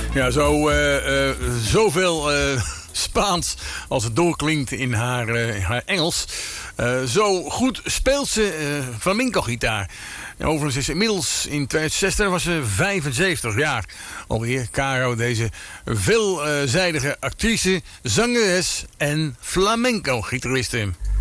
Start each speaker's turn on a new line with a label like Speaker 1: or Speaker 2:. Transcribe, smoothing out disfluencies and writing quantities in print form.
Speaker 1: Ja, zoveel Spaans als het doorklinkt in haar Engels. Zo goed speelt ze flamenco-gitaar. Overigens is inmiddels in 2016 was ze 75 jaar. Alweer Caro, deze veelzijdige actrice, zangeres en flamenco-gitariste.